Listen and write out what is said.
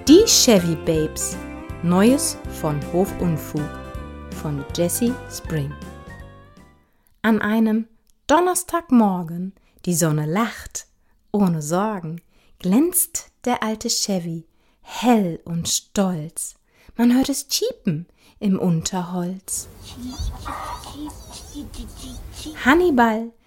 Die Chevy Babes. Neues von Hof Unfug von Jessie Spring. An einem Donnerstagmorgen, die Sonne lacht, ohne Sorgen, glänzt der alte Chevy, hell und stolz. Man hört es chiepen im Unterholz. Hannibal